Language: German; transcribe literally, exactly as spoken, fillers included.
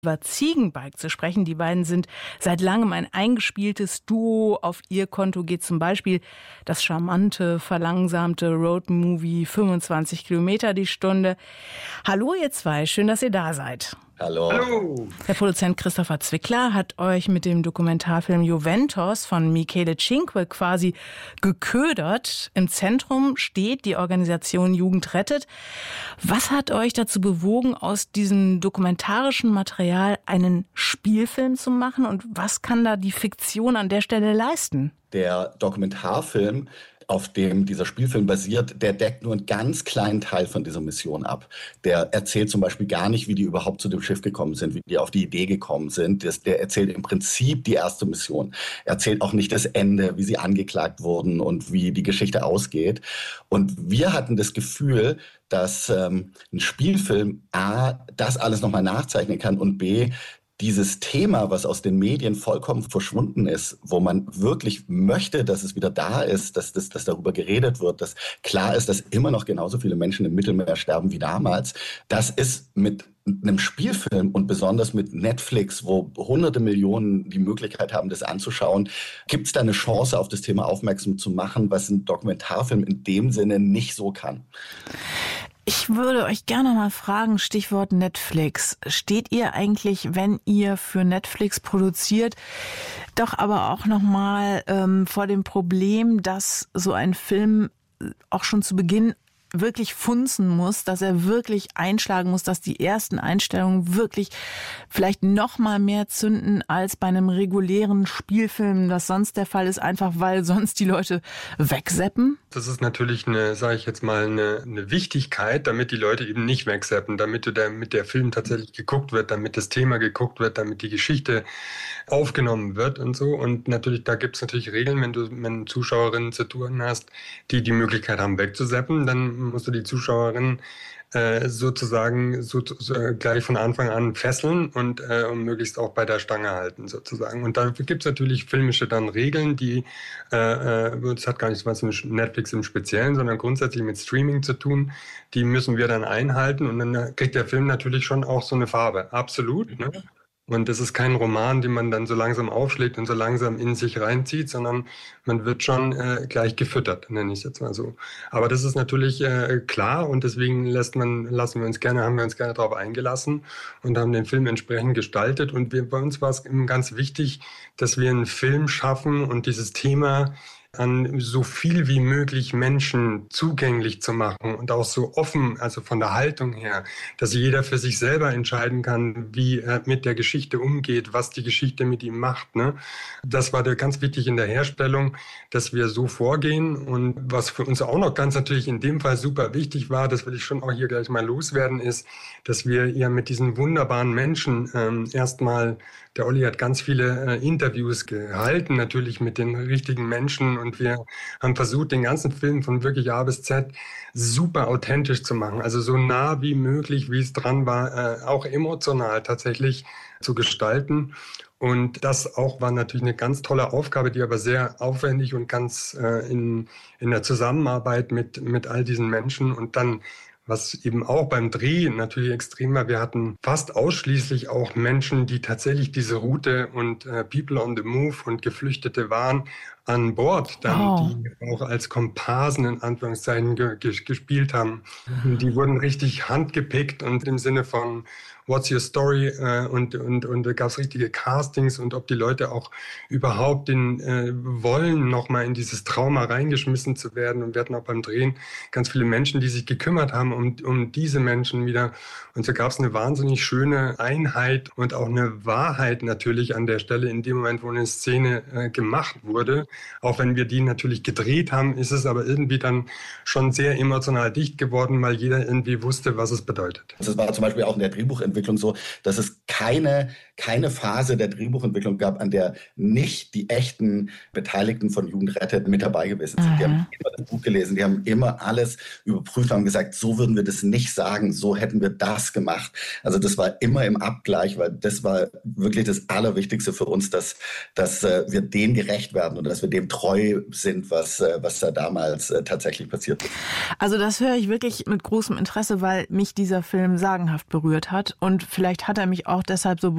über Ziegenbalg zu sprechen. Die beiden sind seit langem ein eingespieltes Duo. Auf ihr Konto geht zum Beispiel das charmante, verlangsamte Roadmovie fünfundzwanzig Kilometer die Stunde. Hallo ihr zwei, schön, dass ihr da seid. Hallo. Hallo. Der Produzent Christopher Zwickler hat euch mit dem Dokumentarfilm Juventos von Michele Cinque quasi geködert. Im Zentrum steht die Organisation Jugend rettet. Was hat euch dazu bewogen, aus diesem dokumentarischen Material einen Spielfilm zu machen? Und was kann da die Fiktion an der Stelle leisten? Der Dokumentarfilm, auf dem dieser Spielfilm basiert, der deckt nur einen ganz kleinen Teil von dieser Mission ab. Der erzählt zum Beispiel gar nicht, wie die überhaupt zu dem Schiff gekommen sind, wie die auf die Idee gekommen sind. Das, der erzählt im Prinzip die erste Mission. Er erzählt auch nicht das Ende, wie sie angeklagt wurden und wie die Geschichte ausgeht. Und wir hatten das Gefühl, dass ähm, ein Spielfilm A, das alles nochmal nachzeichnen kann und B, dieses Thema, was aus den Medien vollkommen verschwunden ist, wo man wirklich möchte, dass es wieder da ist, dass, dass, dass darüber geredet wird, dass klar ist, dass immer noch genauso viele Menschen im Mittelmeer sterben wie damals. Das ist mit einem Spielfilm und besonders mit Netflix, wo hunderte Millionen die Möglichkeit haben, das anzuschauen, gibt es da eine Chance, auf das Thema aufmerksam zu machen, was ein Dokumentarfilm in dem Sinne nicht so kann. Ich würde euch gerne mal fragen, Stichwort Netflix. Steht ihr eigentlich, wenn ihr für Netflix produziert, doch aber auch nochmal ähm, vor dem Problem, dass so ein Film auch schon zu Beginn wirklich funzen muss, dass er wirklich einschlagen muss, dass die ersten Einstellungen wirklich vielleicht noch mal mehr zünden als bei einem regulären Spielfilm, das sonst der Fall ist, einfach weil sonst die Leute wegseppen? Das ist natürlich eine, sage ich jetzt mal, eine, eine Wichtigkeit, damit die Leute eben nicht wegseppen, damit der, damit der Film tatsächlich geguckt wird, damit das Thema geguckt wird, damit die Geschichte aufgenommen wird und so. Und natürlich, da gibt es natürlich Regeln, wenn du mit Zuschauerinnen zu tun hast, die die Möglichkeit haben, wegzuseppen, dann musst du die Zuschauerin äh, sozusagen so, so, gleich von Anfang an fesseln und, äh, und möglichst auch bei der Stange halten sozusagen. Und dafür gibt es natürlich filmische dann Regeln, die, äh, das hat gar nichts was mit Netflix im Speziellen, sondern grundsätzlich mit Streaming zu tun, die müssen wir dann einhalten und dann kriegt der Film natürlich schon auch so eine Farbe, absolut, ne? Und das ist kein Roman, den man dann so langsam aufschlägt und so langsam in sich reinzieht, sondern man wird schon äh, gleich gefüttert, nenne ich es jetzt mal so. Aber das ist natürlich äh, klar und deswegen lässt man, lassen wir uns gerne, haben wir uns gerne darauf eingelassen und haben den Film entsprechend gestaltet. Und wir, bei uns war es eben ganz wichtig, dass wir einen Film schaffen und dieses Thema an so viel wie möglich Menschen zugänglich zu machen und auch so offen, also von der Haltung her, dass jeder für sich selber entscheiden kann, wie er mit der Geschichte umgeht, was die Geschichte mit ihm macht, ne? Das war ganz wichtig in der Herstellung, dass wir so vorgehen und was für uns auch noch ganz natürlich in dem Fall super wichtig war, das will ich schon auch hier gleich mal loswerden, ist, dass wir ja mit diesen wunderbaren Menschen ähm, erstmal, der Olli hat ganz viele äh, Interviews gehalten, natürlich mit den richtigen Menschen und wir haben versucht, den ganzen Film von wirklich A bis Z super authentisch zu machen, also so nah wie möglich, wie es dran war, äh, auch emotional tatsächlich zu gestalten. Und das auch war natürlich eine ganz tolle Aufgabe, die aber sehr aufwendig und ganz äh, in, in der Zusammenarbeit mit, mit all diesen Menschen und dann was eben auch beim Dreh natürlich extrem war, wir hatten fast ausschließlich auch Menschen, die tatsächlich diese Route und äh, People on the Move und Geflüchtete waren, an Bord, dann, wow. Die auch als Komparsen in Anführungszeichen ge- ge- gespielt haben. Mhm. Die wurden richtig handgepickt und im Sinne von What's your story? Äh, und, und, und da gab es richtige Castings und ob die Leute auch überhaupt den äh, wollen, nochmal in dieses Trauma reingeschmissen zu werden. Und wir hatten auch beim Drehen ganz viele Menschen, die sich gekümmert haben um, um diese Menschen wieder. Und so gab es eine wahnsinnig schöne Einheit und auch eine Wahrheit natürlich an der Stelle in dem Moment, wo eine Szene äh, gemacht wurde. Auch wenn wir die natürlich gedreht haben, ist es aber irgendwie dann schon sehr emotional dicht geworden, weil jeder irgendwie wusste, was es bedeutet. Das war zum Beispiel auch in der Drehbuchentwicklung so, dass es keine, keine Phase der Drehbuchentwicklung gab, an der nicht die echten Beteiligten von Jugend rettet mit dabei gewesen sind. Mhm. Die haben immer das Buch gelesen, die haben immer alles überprüft, haben gesagt, so würden wir das nicht sagen, so hätten wir das gemacht. Also das war immer im Abgleich, weil das war wirklich das Allerwichtigste für uns, dass, dass äh, wir dem gerecht werden und dass wir dem treu sind, was, äh, was da damals äh, tatsächlich passiert ist. Also das höre ich wirklich mit großem Interesse, weil mich dieser Film sagenhaft berührt hat und vielleicht hat er mich auch deshalb so